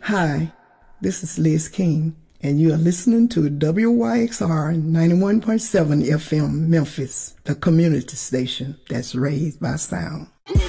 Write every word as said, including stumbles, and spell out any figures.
Hi, this is Liz King, and you are listening to W Y X R ninety-one point seven F M Memphis, the community station that's raised by sound.